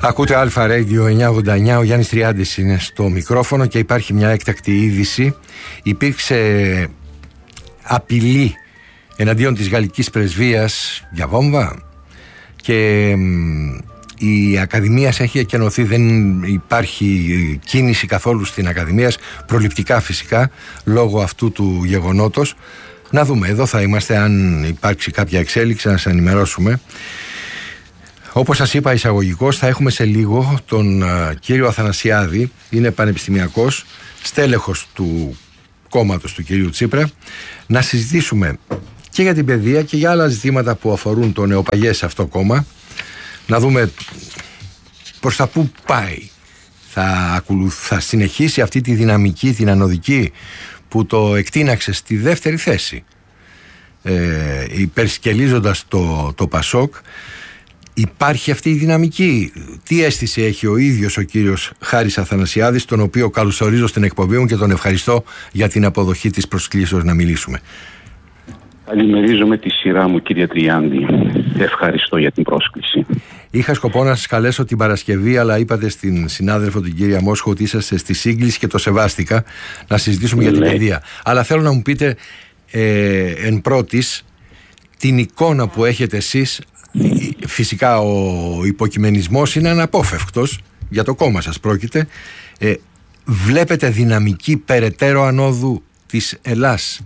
Ακούτε Αλφα Radio 989, ο Γιάννης Τριάντης είναι στο μικρόφωνο και υπάρχει μια έκτακτη είδηση. Υπήρξε απειλή εναντίον της γαλλικής πρεσβείας για βόμβα και η Ακαδημίας έχει εκενωθεί, δεν υπάρχει κίνηση καθόλου στην Ακαδημίας, προληπτικά φυσικά, λόγω αυτού του γεγονότος. Να δούμε, εδώ θα είμαστε, αν υπάρξει κάποια εξέλιξη να σας ενημερώσουμε. Όπως σας είπα εισαγωγικώς, θα έχουμε σε λίγο τον κύριο Αθανασιάδη, είναι πανεπιστημιακός, στέλεχος του κόμματος του κυρίου Τσίπρα, να συζητήσουμε και για την παιδεία και για άλλα ζητήματα που αφορούν το νεοπαγές αυτό κόμμα, να δούμε προς τα πού πάει. Θα συνεχίσει αυτή τη δυναμική, την ανωδική που το εκτείναξε στη δεύτερη θέση, υπερσκελίζοντας το Πασόκ. Υπάρχει αυτή η δυναμική? Τι αίσθηση έχει ο ίδιος ο κύριος Χάρης Αθανασιάδης, τον οποίο καλωσορίζω στην εκπομπή μου και τον ευχαριστώ για την αποδοχή της προσκλήσεως να μιλήσουμε. Καλημερίζομαι τη σειρά μου, κύριε Τριάντη. Ευχαριστώ για την πρόσκληση. Είχα σκοπό να σας καλέσω την Παρασκευή, αλλά είπατε στην συνάδελφο την κυρία Μόσχο ότι είσαστε στη σύγκληση και το σεβάστηκα, να συζητήσουμε για την παιδεία. Αλλά θέλω να μου πείτε εν πρώτης την εικόνα που έχετε εσείς. Φυσικά ο υποκειμενισμός είναι αναπόφευκτος, για το κόμμα σας πρόκειται. Βλέπετε δυναμική περαιτέρω ανόδου της Ελλάς?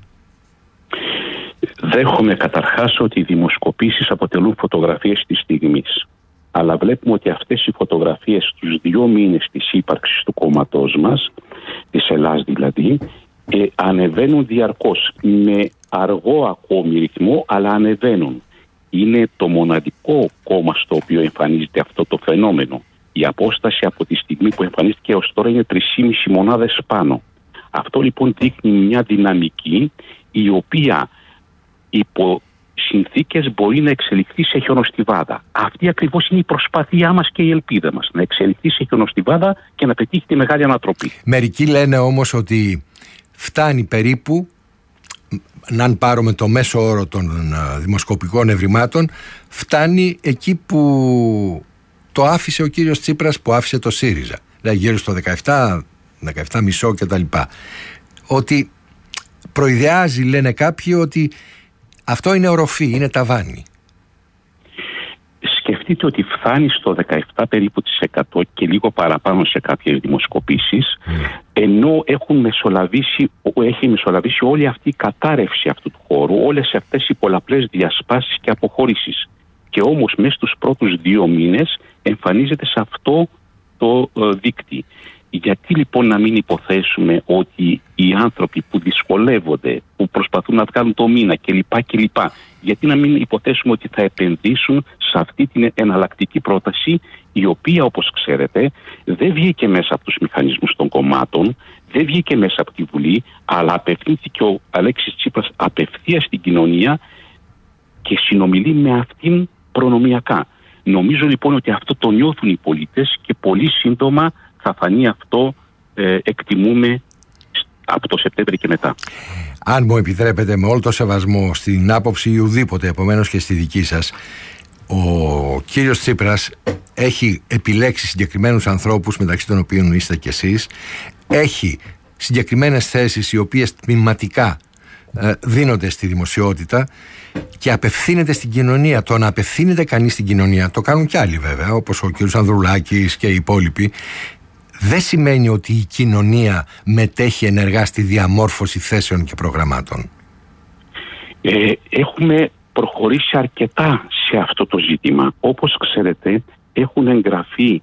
Δέχομαι καταρχάς ότι οι δημοσκοπήσεις αποτελούν φωτογραφίες της στιγμής. Αλλά βλέπουμε ότι αυτές οι φωτογραφίες τους 2 μήνες της ύπαρξης του κόμματός μας, της Ελλάς δηλαδή, ανεβαίνουν διαρκώς με αργό ακόμη ρυθμό, αλλά ανεβαίνουν. Είναι το μοναδικό κόμμα στο οποίο εμφανίζεται αυτό το φαινόμενο. Η απόσταση από τη στιγμή που εμφανίστηκε έως τώρα είναι 3,5 μονάδες πάνω. Αυτό λοιπόν δείχνει μια δυναμική η οποία υπό συνθήκες μπορεί να εξελιχθεί σε χιονοστιβάδα. Αυτή ακριβώς είναι η προσπάθειά μας και η ελπίδα μας. Να εξελιχθεί σε χιονοστιβάδα και να πετύχει τη μεγάλη ανατροπή. Μερικοί λένε όμως ότι φτάνει περίπου, αν πάρουμε το μέσο όρο των δημοσκοπικών ευρημάτων, φτάνει εκεί που το άφησε ο κύριος Τσίπρας, που άφησε το ΣΥΡΙΖΑ. Δηλαδή γύρω στο 17,5 κτλ. Ότι προειδεάζει, λένε κάποιοι, ότι αυτό είναι οροφή, είναι ταβάνι. Σκεφτείτε ότι φτάνει στο 17 περίπου της 100 και λίγο παραπάνω σε κάποιες δημοσκοπήσεις, ενώ έχει μεσολαβήσει όλη αυτή η κατάρρευση αυτού του χώρου, όλες αυτές οι πολλαπλές διασπάσεις και αποχωρήσεις. Και όμως μέσα στους πρώτους 2 μήνες εμφανίζεται σε αυτό το δίκτυ. Γιατί λοιπόν να μην υποθέσουμε ότι οι άνθρωποι που δυσκολεύονται, που προσπαθούν να βγάλουν το μήνα κλπ. Γιατί να μην υποθέσουμε ότι θα επενδύσουν σε αυτή την εναλλακτική πρόταση, η οποία, όπως ξέρετε, δεν βγήκε μέσα από τους μηχανισμούς των κομμάτων, δεν βγήκε μέσα από τη Βουλή, αλλά απευθύνθηκε ο Αλέξης Τσίπρας απευθείας στην κοινωνία και συνομιλεί με αυτήν προνομιακά. Νομίζω λοιπόν ότι αυτό το νιώθουν οι πολίτες και πολύ σύντομα θα φανεί αυτό, εκτιμούμε, από το Σεπτέμβρη και μετά. Αν μου επιτρέπετε, με όλο το σεβασμό στην άποψη ουδήποτε, επομένως και στη δική σας, ο κύριος Τσίπρας έχει επιλέξει συγκεκριμένους ανθρώπους, μεταξύ των οποίων είστε κι εσείς, έχει συγκεκριμένες θέσεις οι οποίες τμηματικά δίνονται στη δημοσιότητα και απευθύνεται στην κοινωνία. Το να απευθύνεται κανείς στην κοινωνία, το κάνουν κι άλλοι βέβαια, όπως ο κύριος Ανδρουλάκης και οι υπόλοιποι, δεν σημαίνει ότι η κοινωνία μετέχει ενεργά στη διαμόρφωση θέσεων και προγραμμάτων. Έχουμε προχωρήσει αρκετά σε αυτό το ζήτημα. Όπως ξέρετε, έχουν εγγραφεί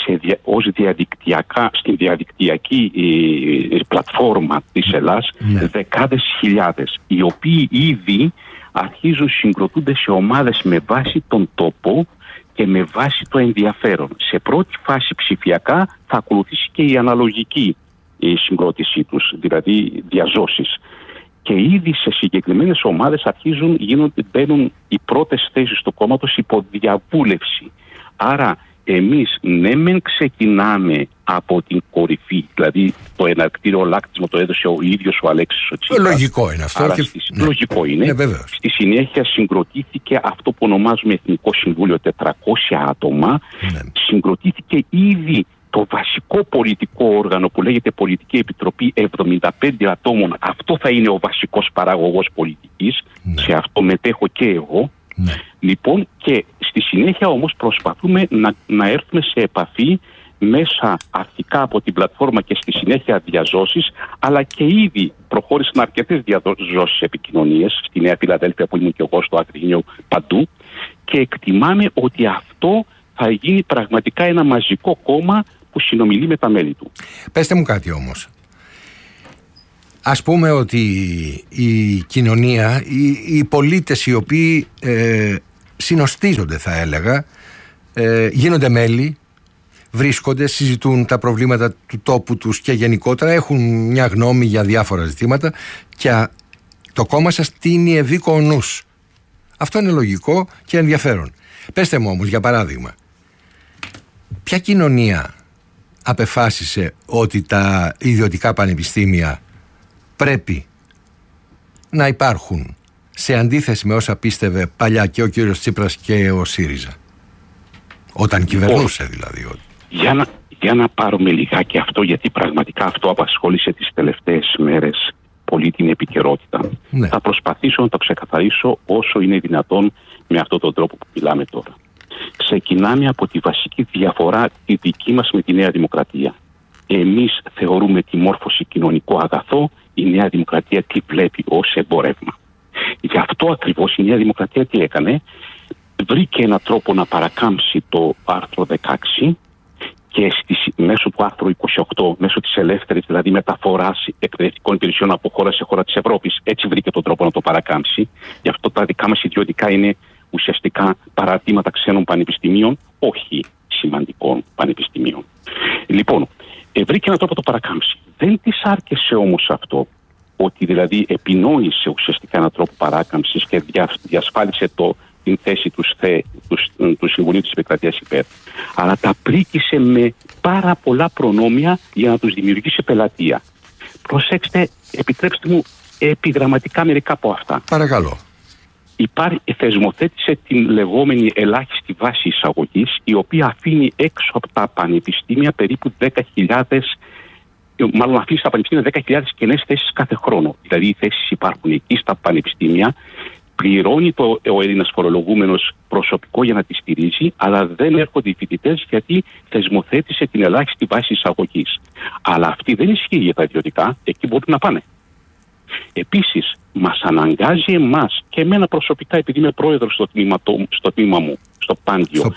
στην διαδικτυακή πλατφόρμα της Ελλάς δεκάδες χιλιάδες, οι οποίοι ήδη αρχίζουν συγκροτούνται σε ομάδες με βάση τον τόπο και με βάση το ενδιαφέρον. Σε πρώτη φάση ψηφιακά θα ακολουθήσει και η αναλογική συγκρότησή τους, δηλαδή διαζώσεις. Και ήδη σε συγκεκριμένες ομάδες μπαίνουν οι πρώτες θέσεις του κόμματος υπό διαβούλευση. Άρα εμείς ναι μεν ξεκινάμε από την κορυφή, δηλαδή το εναρκτήριο λάκτισμα το έδωσε ο ίδιος ο Αλέξης ο Τσίπρας. Λογικό είναι αυτό. Λογικό είναι. Στη συνέχεια συγκροτήθηκε αυτό που ονομάζουμε Εθνικό Συμβούλιο, 400 άτομα. Συγκροτήθηκε ήδη το βασικό πολιτικό όργανο που λέγεται Πολιτική Επιτροπή 75 ατόμων. Αυτό θα είναι ο βασικός παραγωγός πολιτικής. Σε αυτό μετέχω και εγώ. Λοιπόν, και στη συνέχεια όμως προσπαθούμε να έρθουμε σε επαφή μέσα αρχικά από την πλατφόρμα και στη συνέχεια διαζώσεις, αλλά και ήδη προχώρησαν αρκετές διαζώσεις επικοινωνίες στη Νέα Φιλαδέλφια που ήμουν και εγώ, στο Αγρίνιο, παντού, και εκτιμάμε ότι αυτό θα γίνει πραγματικά ένα μαζικό κόμμα που συνομιλεί με τα μέλη του. Πέστε μου κάτι όμως. Ας πούμε ότι η κοινωνία, οι πολίτες οι οποίοι συνοστίζονται, θα έλεγα, γίνονται μέλη, βρίσκονται, συζητούν τα προβλήματα του τόπου τους και γενικότερα έχουν μια γνώμη για διάφορα ζητήματα και το κόμμα σας τίνει ευήκο νους. Αυτό είναι λογικό και ενδιαφέρον. Πέστε μου όμως, για παράδειγμα, ποια κοινωνία απεφάσισε ότι τα ιδιωτικά πανεπιστήμια πρέπει να υπάρχουν σε αντίθεση με όσα πίστευε παλιά και ο κύριος Τσίπρας και ο ΣΥΡΙΖΑ, όταν κυβερνούσε δηλαδή? Για να πάρουμε λιγάκι αυτό, γιατί πραγματικά αυτό απασχόλησε τις τελευταίες μέρες πολύ την επικαιρότητα. Θα προσπαθήσω να το ξεκαθαρίσω όσο είναι δυνατόν με αυτόν τον τρόπο που μιλάμε τώρα. Ξεκινάμε από τη βασική διαφορά τη δική μας με τη Νέα Δημοκρατία. Εμείς θεωρούμε τη μόρφωση κοινωνικό αγαθό, η Νέα Δημοκρατία τη βλέπει ως εμπορεύμα. Γι' αυτό ακριβώς η Νέα Δημοκρατία τι έκανε? Βρήκε έναν τρόπο να παρακάμψει το άρθρο 16 και μέσω του άρθρου 28, μέσω της ελεύθερης δηλαδή μεταφοράς εκπαιδευτικών υπηρεσιών από χώρα σε χώρα της Ευρώπης, έτσι βρήκε τον τρόπο να το παρακάμψει. Γι' αυτό τα δικά μας ιδιωτικά είναι ουσιαστικά παραδείγματα ξένων πανεπιστημίων, όχι σημαντικών πανεπιστημίων. Λοιπόν, βρήκε έναν τρόπο να το παρακάμψει. Δεν της άρκεσε όμως αυτό, ότι δηλαδή επινόησε ουσιαστικά έναν τρόπο παράκαμψης και διασφάλισε την θέση του Συμβουλίου της Επικρατείας υπέρ. Αλλά τα πρίκησε με πάρα πολλά προνόμια για να τους δημιουργήσει πελατεία. Προσέξτε, επιτρέψτε μου επιγραμματικά μερικά από αυτά. Παρακαλώ. Θεσμοθέτησε την λεγόμενη ελάχιστη βάση εισαγωγής, η οποία αφήνει έξω από τα πανεπιστήμια περίπου 10.000, μάλλον αφήνει στα πανεπιστήμια 10.000 κενές θέσεις κάθε χρόνο. Δηλαδή οι θέσεις υπάρχουν εκεί στα πανεπιστήμια, πληρώνει ο Έλληνας φορολογούμενος προσωπικό για να τη στηρίζει, αλλά δεν έρχονται οι φοιτητές γιατί θεσμοθέτησε την ελάχιστη βάση εισαγωγής. Αλλά αυτή δεν ισχύει για τα ιδιωτικά, εκεί μπορούν να πάνε. Επίσης, μας αναγκάζει εμάς και εμένα προσωπικά, επειδή είμαι πρόεδρος στο τμήμα μου, στο Πάντιο.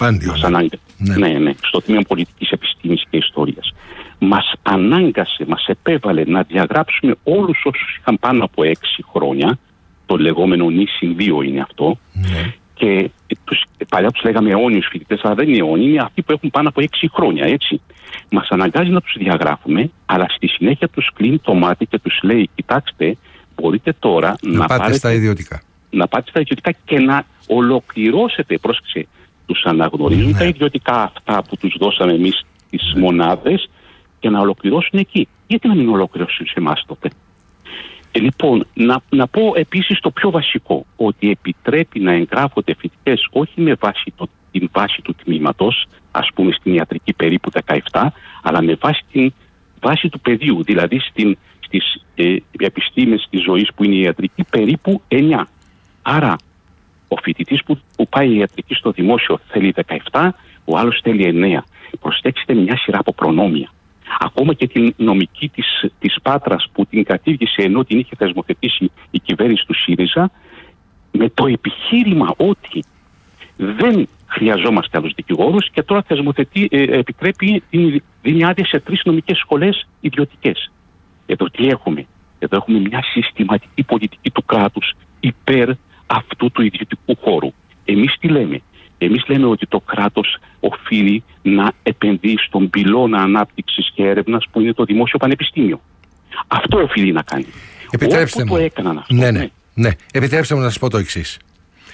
Στο τμήμα Πολιτικής Επιστήμης και Ιστορίας. Μας ανάγκασε, μας επέβαλε να διαγράψουμε όλους όσους είχαν πάνω από 6 χρόνια, το λεγόμενο νησιν 2 είναι αυτό, και παλιά τους λέγαμε αιώνιους φοιτητές, αλλά δεν είναι αιώνιοι, είναι αυτοί που έχουν πάνω από 6 χρόνια, έτσι. Μας αναγκάζει να τους διαγράφουμε, αλλά στη συνέχεια τους κλείνει το μάτι και τους λέει, κοιτάξτε, μπορείτε τώρα να πάτε στα ιδιωτικά. Να πάτε στα ιδιωτικά και να ολοκληρώσετε, πρόσεξε, τους αναγνωρίζουν τα ιδιωτικά αυτά που τους δώσαμε εμείς τις μονάδες και να ολοκληρώσουν εκεί. Γιατί να μην ολοκληρώσουν σε εμάς τότε? Λοιπόν, να πω επίσης το πιο βασικό, ότι επιτρέπει να εγγράφονται φοιτητές όχι με βάση την βάση του τμήματος, ας πούμε στην ιατρική περίπου 17, αλλά με βάση την βάση του πεδίου, δηλαδή στις επιστήμες της ζωής που είναι η ιατρική περίπου 9. Άρα ο φοιτητής που πάει η ιατρική στο δημόσιο θέλει 17, ο άλλος θέλει 9. Προσέξτε μια σειρά από προνόμια. Ακόμα και την νομική της Πάτρας που την κατήργησε ενώ την είχε θεσμοθετήσει η κυβέρνηση του ΣΥΡΙΖΑ, με το επιχείρημα ότι δεν χρειαζόμαστε άλλους δικηγόρους, και τώρα επιτρέπει, δίνει άδεια σε 3 νομικές σχολές ιδιωτικές. Εδώ τι έχουμε? Εδώ έχουμε μια συστηματική πολιτική του κράτους υπέρ αυτού του ιδιωτικού χώρου. Εμείς τι λέμε? Εμείς λέμε ότι το κράτος οφείλει να επενδύει στον πυλώνα ανάπτυξης και έρευνας που είναι το Δημόσιο Πανεπιστήμιο. Αυτό οφείλει να κάνει. Επιτρέψτε μου. Το έκαναν αυτό. Ναι. Επιτρέψτε μου να σας πω το εξής.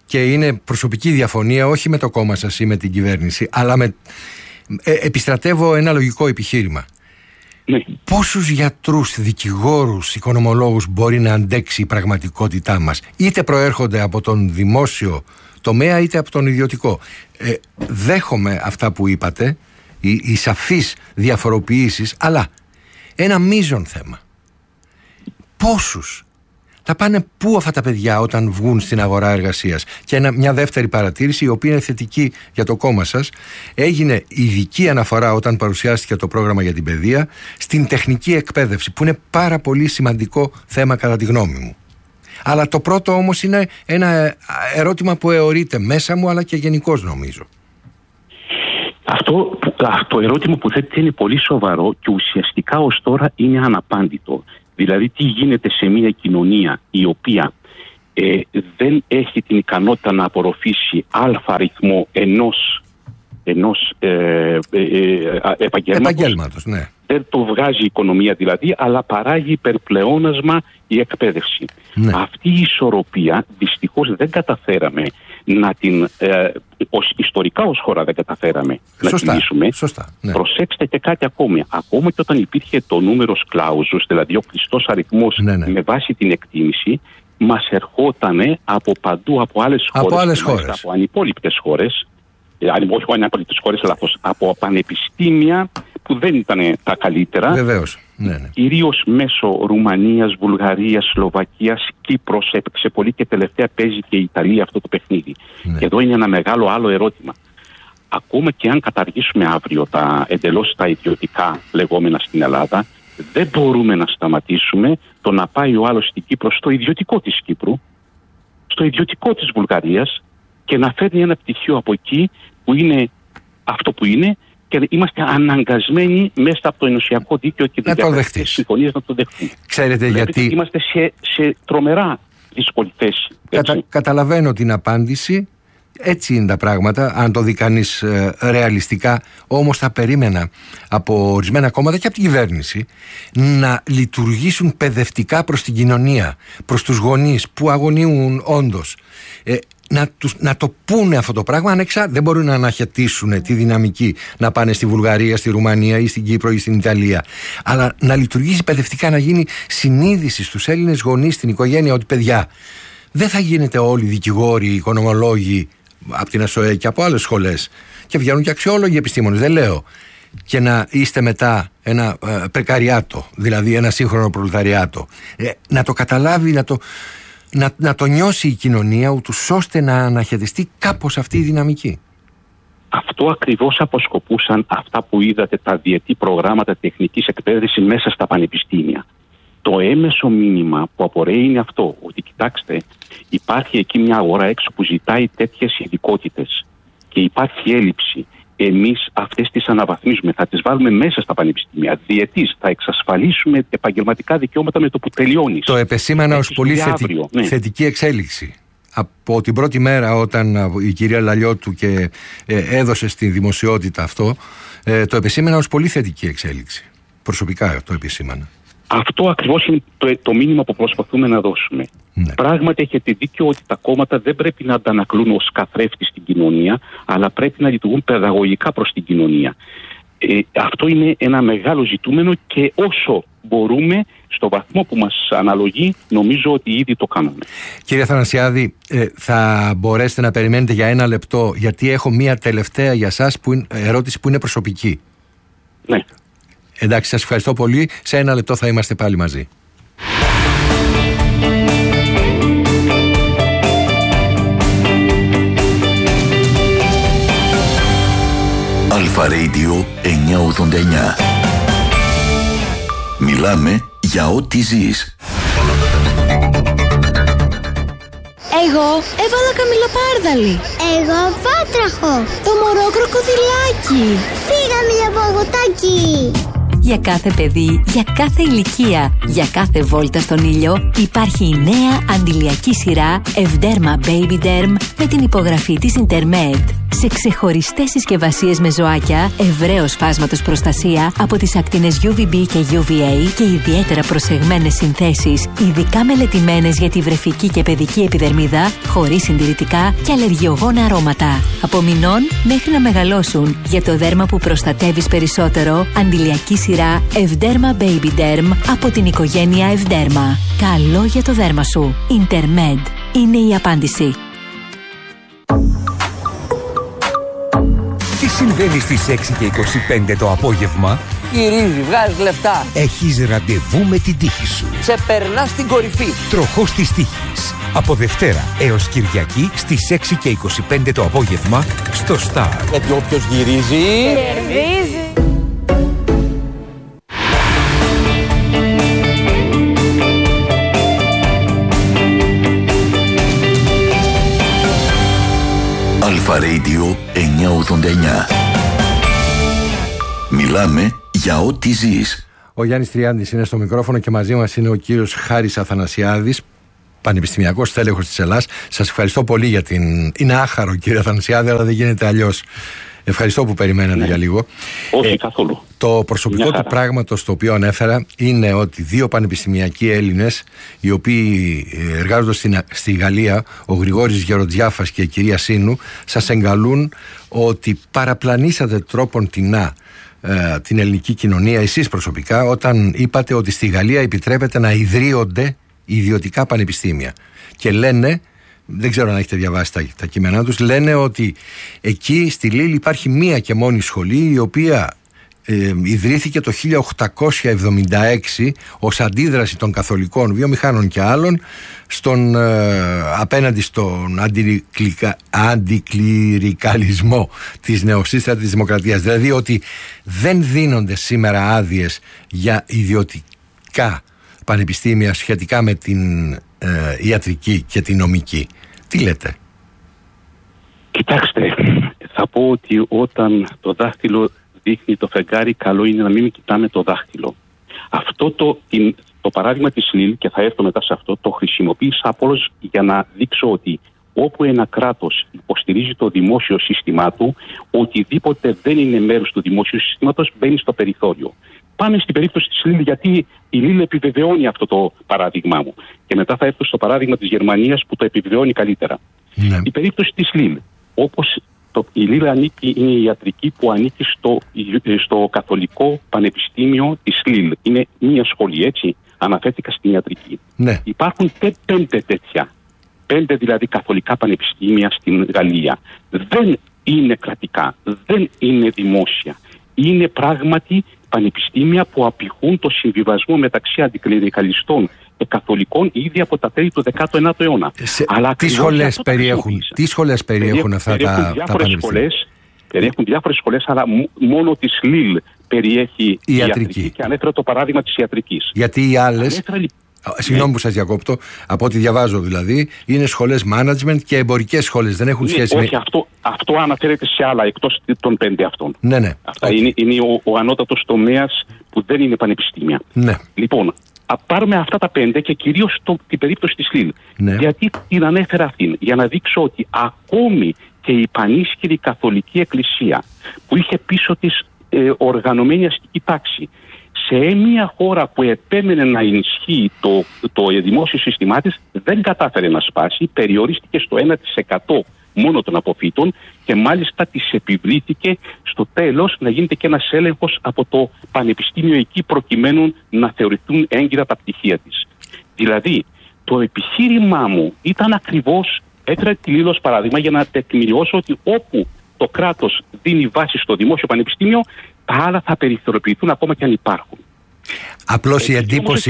και είναι προσωπική διαφωνία, όχι με το κόμμα σας ή με την κυβέρνηση, αλλά επιστρατεύω ένα λογικό επιχείρημα. Ναι. Πόσους γιατρούς, δικηγόρους, οικονομολόγους μπορεί να αντέξει η πραγματικότητά μας, είτε προέρχονται από τον δημόσιο τομέα είτε από τον ιδιωτικό? Δέχομαι αυτά που είπατε, οι σαφείς διαφοροποιήσεις, αλλά ένα μείζον θέμα. Πόσους θα πάνε πού αυτά τα παιδιά όταν βγουν στην αγορά εργασίας? Και μια δεύτερη παρατήρηση, η οποία είναι θετική για το κόμμα σας. Έγινε ειδική αναφορά όταν παρουσιάστηκε το πρόγραμμα για την παιδεία στην τεχνική εκπαίδευση, που είναι πάρα πολύ σημαντικό θέμα κατά τη γνώμη μου. Αλλά το πρώτο όμως είναι ένα ερώτημα που αιωρείται μέσα μου, αλλά και γενικώς νομίζω. Αυτό το ερώτημα που θέτει είναι πολύ σοβαρό και ουσιαστικά ως τώρα είναι αναπάντητο. Δηλαδή, τι γίνεται σε μια κοινωνία η οποία δεν έχει την ικανότητα να απορροφήσει αριθμό ενός επαγγέλματος. Ναι. Δεν το βγάζει η οικονομία δηλαδή, αλλά παράγει υπερπλεόνασμα η εκπαίδευση. Ναι. Αυτή η ισορροπία δυστυχώς δεν καταφέραμε να την, ιστορικά ως χώρα δεν καταφέραμε να την λύσουμε. Σωστά, ναι. Προσέξτε και κάτι ακόμη. Ακόμα και όταν υπήρχε το νούμερος κλάουζους, δηλαδή ο κλειστός αριθμός, ναι. με βάση την εκτίμηση, μας ερχόταν από παντού, από άλλες χώρες. Από ανυπόλοιπτες χώρες, όχι ανυπόλοιπτες χώρες, αλλά από πανεπιστήμια που δεν ήταν τα καλύτερα. Βεβαίως. Ναι. Κυρίως μέσω Ρουμανίας, Βουλγαρίας, Σλοβακίας, Κύπρος έπαιξε πολύ και τελευταία παίζει και η Ιταλία αυτό το παιχνίδι. Ναι. Και εδώ είναι ένα μεγάλο άλλο ερώτημα. Ακόμα και αν καταργήσουμε αύριο εντελώς τα ιδιωτικά λεγόμενα στην Ελλάδα, δεν μπορούμε να σταματήσουμε το να πάει ο άλλος στην Κύπρο στο ιδιωτικό της Κύπρου, στο ιδιωτικό της Βουλγαρίας και να φέρνει ένα πτυχίο από εκεί που είναι αυτό που είναι, και είμαστε αναγκασμένοι μέσα από το ενωσιακό δίκαιο και τις διακρατικές συμφωνίες να το δεχτούμε. Ξέρετε γιατί? Είμαστε σε τρομερά δύσκολη θέση. Καταλαβαίνω την απάντηση. Έτσι είναι τα πράγματα, αν το δει κανείς ρεαλιστικά. Όμως θα περίμενα από ορισμένα κόμματα και από την κυβέρνηση να λειτουργήσουν παιδευτικά προς την κοινωνία, προς τους γονείς που αγωνίουν όντως. Να το πούνε αυτό το πράγμα, δεν μπορούν να αναχαιτήσουν τη δυναμική να πάνε στη Βουλγαρία, στη Ρουμανία ή στην Κύπρο ή στην Ιταλία, αλλά να λειτουργήσει παιδευτικά, να γίνει συνείδηση στους Έλληνες γονείς, στην οικογένεια, ότι παιδιά, δεν θα γίνετε όλοι δικηγόροι, οικονομολόγοι από την ΑΣΟΕ και από άλλες σχολές, και βγαίνουν και αξιόλογοι επιστήμονες, δεν λέω, και να είστε μετά ένα πρεκαριάτο, δηλαδή ένα σύγχρονο προλεταριάτο. Να το καταλάβει, να το νιώσει η κοινωνία, ούτως ώστε να αναχαιτιστεί κάπως αυτή η δυναμική. Αυτό ακριβώς αποσκοπούσαν αυτά που είδατε, τα διετή προγράμματα τεχνικής εκπαίδευσης μέσα στα πανεπιστήμια. Το έμεσο μήνυμα που απορρέει είναι αυτό, ότι κοιτάξτε, υπάρχει εκεί μια αγορά έξω που ζητάει τέτοιες ειδικότητες και υπάρχει έλλειψη. Εμείς αυτές τις αναβαθμίζουμε, θα τις βάλουμε μέσα στα πανεπιστήμια. Διετής, θα εξασφαλίσουμε επαγγελματικά δικαιώματα με το που τελειώνεις. Το επεσήμανα ως πολύ θετική εξέλιξη. Από την πρώτη μέρα όταν η κυρία Λαλιώτου και έδωσε στη δημοσιότητα αυτό, το επεσήμανα ως πολύ θετική εξέλιξη. Προσωπικά το επεσήμανα. Αυτό ακριβώς είναι το μήνυμα που προσπαθούμε να δώσουμε. Ναι. Πράγματι έχετε δίκιο ότι τα κόμματα δεν πρέπει να αντανακλούν ως καθρέφτη στην κοινωνία, αλλά πρέπει να λειτουργούν παιδαγωγικά προς την κοινωνία. Αυτό είναι ένα μεγάλο ζητούμενο και όσο μπορούμε, στο βαθμό που μας αναλογεί, νομίζω ότι ήδη το κάνουμε. Κύριε Αθανασιάδη, θα μπορέσετε να περιμένετε για ένα λεπτό, γιατί έχω μία τελευταία για σας ερώτηση που είναι προσωπική. Ναι. Εντάξει, σας ευχαριστώ πολύ. Σε ένα λεπτό θα είμαστε πάλι μαζί. Αλφα Radio 989. Μιλάμε για ό,τι ζεις. Εγώ έβαλα καμιλοπάρδαλη. Εγώ βάτραχο. Το μωρό κροκοδιλάκι. Φύγαμε για παγωτάκι. Για κάθε παιδί, για κάθε ηλικία, για κάθε βόλτα στον ήλιο υπάρχει η νέα αντιλιακή σειρά Ευδέρμα Baby Derm με την υπογραφή της Intermed. σε ξεχωριστές συσκευασίες με ζωάκια, ευρέως φάσματος προστασία από τις ακτίνες UVB και UVA και ιδιαίτερα προσεγμένες συνθέσεις, ειδικά μελετημένες για τη βρεφική και παιδική επιδερμίδα, χωρίς συντηρητικά και αλλεργιογόνα αρώματα. Από μηνών μέχρι να μεγαλώσουν, για το δέρμα που προστατεύεις περισσότερο, αντιλιακή σειρά Evderma Baby Derm από την οικογένεια Evderma. Καλό για το δέρμα σου. Intermed είναι η απάντηση. Τι συμβαίνει στις 6 και 25 το απόγευμα? Γυρίζει, βγάζει λεφτά. Έχεις ραντεβού με την τύχη σου. Σε περνά στην κορυφή. Τροχός της τύχης. Από Δευτέρα έως Κυριακή στις 6 και 25 το απόγευμα στο Star. Γιατί όποιος γυρίζει... Κερδίζει. Αλφα Radio 989. Μιλάμε για ό,τι ζεις. Ο Γιάννης Τριάντης είναι στο μικρόφωνο και μαζί μας είναι ο κύριος Χάρης Αθανασιάδης, πανεπιστημιακός τέλεχος της Ελλάς. Σας ευχαριστώ πολύ για την... Είναι άχαρο, κύριε Αθανασιάδη, αλλά δεν γίνεται αλλιώς. Ευχαριστώ που περιμένατε για λίγο. Όχι καθόλου. Το προσωπικό του πράγματος το οποίο ανέφερα είναι ότι δύο πανεπιστημιακοί Έλληνες, οι οποίοι εργάζονται στη Γαλλία, ο Γρηγόρης Γεροντζιάφας και η κυρία Σίνου, σας εγκαλούν ότι παραπλανήσατε τρόπον την ελληνική κοινωνία, εσείς προσωπικά, όταν είπατε ότι στη Γαλλία επιτρέπεται να ιδρύονται ιδιωτικά πανεπιστήμια. Και λένε, δεν ξέρω αν έχετε διαβάσει τα κείμενά τους, λένε ότι εκεί στη Λίλ υπάρχει μία και μόνη σχολή, η οποία ιδρύθηκε το 1876 ως αντίδραση των καθολικών βιομηχάνων και άλλων απέναντι στον αντικληρικαλισμό της νεοσύστατης δημοκρατίας. Δηλαδή ότι δεν δίνονται σήμερα άδειες για ιδιωτικά πανεπιστήμια σχετικά με την ιατρική και την νομική. Τι λέτε? Κοιτάξτε, θα πω ότι όταν το δάχτυλο δείχνει το φεγγάρι, καλό είναι να μην κοιτάμε το δάχτυλο. Αυτό το παράδειγμα της ΛΙΛ, και θα έρθω μετά σε αυτό, το χρησιμοποίησα απλώς για να δείξω ότι όπου ένα κράτος υποστηρίζει το δημόσιο σύστημά του, οτιδήποτε δεν είναι μέρος του δημόσιου συστήματος μπαίνει στο περιθώριο. Πάμε στην περίπτωση της ΛΙΛ, γιατί η ΛΙΛ επιβεβαιώνει αυτό το παράδειγμά μου. Και μετά θα έρθω στο παράδειγμα της Γερμανίας που το επιβεβαιώνει καλύτερα. Ναι. Η περίπτωση της ΛΙΛ, όπως η ΛΙΛ είναι η ιατρική που ανήκει στο Καθολικό Πανεπιστήμιο της ΛΙΛ. Είναι μια σχολή, έτσι. Αναφέρθηκα στην ιατρική. Ναι. Υπάρχουν 5 τέτοια. 5 δηλαδή καθολικά πανεπιστήμια στην Γαλλία. Δεν είναι κρατικά, δεν είναι δημόσια. Είναι πράγματι πανεπιστήμια που απηχούν το συμβιβασμό μεταξύ αντικληρικαλιστών και καθολικών ήδη από τα τέλη του 19ου αιώνα. Τι σχολές περιέχουν αυτά τα πανεπιστήμια? Περιέχουν διάφορες σχολές, αλλά μόνο της ΛΙΛ περιέχει η ιατρική. Και ανέφερα το παράδειγμα της ιατρικής. Γιατί οι άλλες, συγγνώμη που σας διακόπτω, από ό,τι διαβάζω δηλαδή, είναι σχολές management και εμπορικές σχολές, δεν έχουν σχέση όχι, αυτό αναφέρεται σε άλλα εκτός των 5 αυτών. Ναι. Αυτά είναι ο ανώτατος τομέας που δεν είναι πανεπιστήμια. Ναι. Λοιπόν, πάρουμε αυτά τα 5 και κυρίως την περίπτωση της ΛΙΛ. Ναι. Γιατί την ανέφερα αυτήν? Για να δείξω ότι ακόμη και η πανίσχυρη καθολική εκκλησία που είχε πίσω της οργανωμένη αστική τάξη, σε μια χώρα που επέμενε να ενισχύει το δημόσιο σύστημά της, δεν κατάφερε να σπάσει, περιορίστηκε στο 1% μόνο των αποφύτων και μάλιστα της επιβλήθηκε στο τέλος να γίνεται και ένας έλεγχος από το πανεπιστήμιο εκεί προκειμένου να θεωρηθούν έγκυρα τα πτυχία της. Δηλαδή, το επιχείρημά μου ήταν ακριβώς, έφερα τη ΛΙΛ ως παράδειγμα για να τεκμηριώσω ότι όπου το κράτος δίνει βάση στο δημόσιο πανεπιστήμιο, τα άλλα θα περιθωριοποιηθούν ακόμα και αν υπάρχουν. Απλώς η εντύπωση...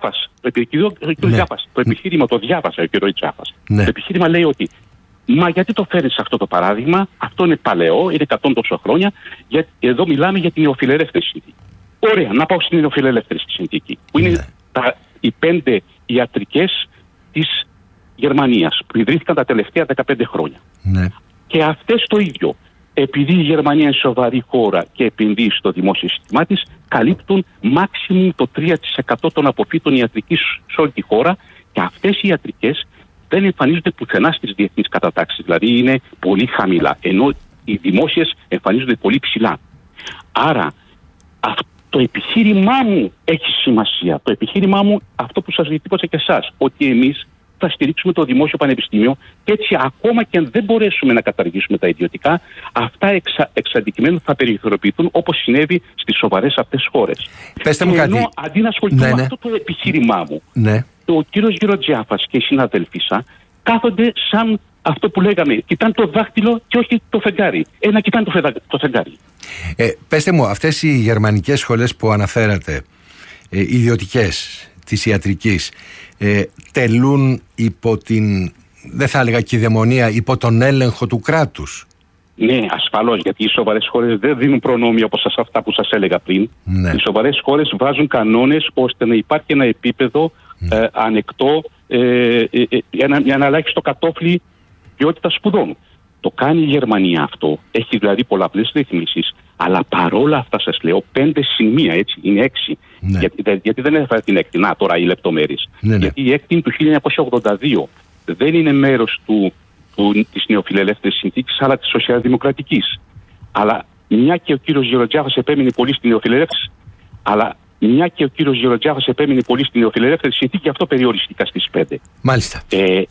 Το επιχείρημα το διάβασε ο κ. Τζάφας. Το επιχείρημα λέει ότι μα γιατί το φέρνεις αυτό το παράδειγμα, αυτό είναι παλαιό, είναι 100 τόσο χρόνια, γιατί εδώ μιλάμε για την νεοφιλελεύθερη συνθήκη. Ωραία, να πάω στην νεοφιλελεύθερη συνθήκη, που είναι οι 5 ιατρικές της Γερμανίας, που ιδρύθηκαν τα τελευταία 15 χρόνια. Ναι. Και αυτές το ίδιο, επειδή η Γερμανία είναι σοβαρή χώρα και επενδύει στο δημόσιο σύστημά της, καλύπτουν maximum το 3% των αποφύτων ιατρικής σε όλη τη χώρα, και αυτές οι ιατρικές δεν εμφανίζονται πουθενά στις διεθνείς κατατάξεις, δηλαδή είναι πολύ χαμηλά. Ενώ οι δημόσιες εμφανίζονται πολύ ψηλά. Άρα το επιχείρημά μου έχει σημασία. Το επιχείρημά μου, αυτό που σας διατύπωσα και εσάς, ότι εμείς θα στηρίξουμε το δημόσιο πανεπιστήμιο και έτσι ακόμα και αν δεν μπορέσουμε να καταργήσουμε τα ιδιωτικά, αυτά εξ αντικειμένου θα περιθωριοποιηθούν όπως συνέβη στις σοβαρές αυτές χώρες. Πέστε μου κάτι. Ενώ αντί να ασχοληθούμε με αυτό το επιχείρημά μου, ο κύριος Γεροντζιάφας και οι συναδέλφοι κάθονται σαν αυτό που λέγαμε, κοιτάνε το δάχτυλο και όχι το φεγγάρι. Να κοιτάνε το φεγγάρι. Πέστε μου, αυτές οι γερμανικές σχολές που αναφέρατε, ιδιωτικές της ιατρικής, τελούν υπό την, δεν θα έλεγα κυδαιμονία, υπό τον έλεγχο του κράτους? Ναι, ασφαλώς, γιατί οι σοβαρές χώρες δεν δίνουν προνόμια όπως αυτά που σας έλεγα πριν. Ναι. Οι σοβαρές χώρες βάζουν κανόνες ώστε να υπάρχει ένα επίπεδο ανεκτό, ένα ελάχιστο κατόφλι ποιότητα σπουδών. Το κάνει η Γερμανία αυτό, έχει δηλαδή πολλαπλές ρυθμίσεις, αλλά παρόλα αυτά σας λέω 5 συν 1, έτσι, είναι 6. Ναι. Γιατί δεν έφερα την έκτη, να τώρα οι λεπτομέρειες. Ναι, ναι. Γιατί η έκτη είναι του 1982, δεν είναι μέρος της νεοφιλελεύθερης συνθήκης, αλλά της σοσιαλδημοκρατικής. Αλλά μια και ο κύριος Γεροντζιάφας επέμεινε πολύ στη νεοφιλελεύθερη, συνθήκη, αυτό περιοριστικά στις 5. Μάλιστα.